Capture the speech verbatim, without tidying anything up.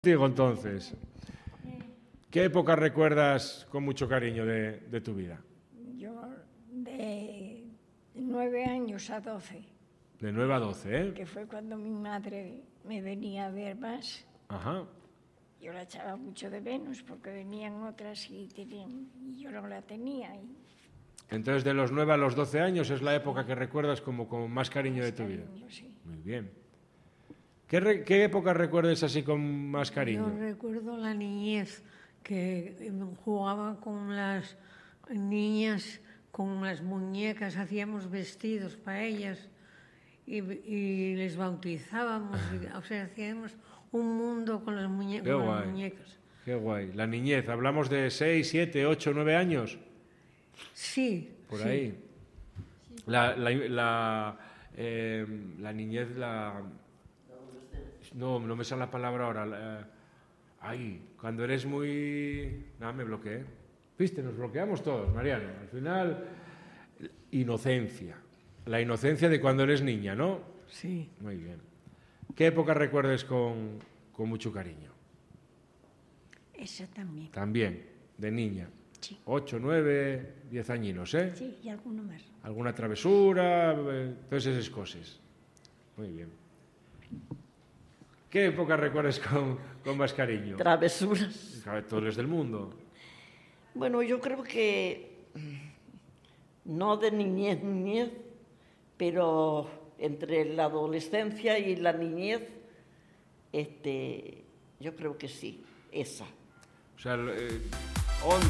Digo entonces, ¿qué época recuerdas con mucho cariño de, de tu vida? Yo de nueve años a doce. De nueve a doce, ¿eh? Que fue cuando mi madre me venía a ver más. Ajá. Yo la echaba mucho de menos porque venían otras y, tenían, y yo no la tenía. Y Entonces, de los nueve a los doce años es la época que recuerdas como con más cariño de tu cariño, vida. sí. Muy bien. ¿Qué, re, ¿Qué época recuerdas así con más cariño? Yo recuerdo la niñez, que jugaba con las niñas, con las muñecas, hacíamos vestidos para ellas y, y les bautizábamos, y, o sea, hacíamos un mundo con las, muñe Qué con guay. las muñecas. Qué guay. La niñez, ¿hablamos de seis, siete, ocho, nueve años? Sí. Por sí. ahí. La, la, la, eh, la niñez, la... No, no me sale la palabra ahora. La, ay, cuando eres muy... Nada, me bloqueé. Viste, nos bloqueamos todos, Mariano. Al final, inocencia. La inocencia de cuando eres niña, ¿no? Sí. Muy bien. ¿Qué época recuerdes con, con mucho cariño? Esa también. También, de niña. Sí. Ocho, nueve, diez añinos, ¿eh? Sí, y alguno más. Alguna travesura, eh, todas esas cosas. Muy bien. ¿Qué época recuerdas con, con más cariño? Travesuras. Todos los del mundo. Bueno, yo creo que no de niñez, niñez, pero entre la adolescencia y la niñez, este, yo creo que sí, esa. O sea, eh,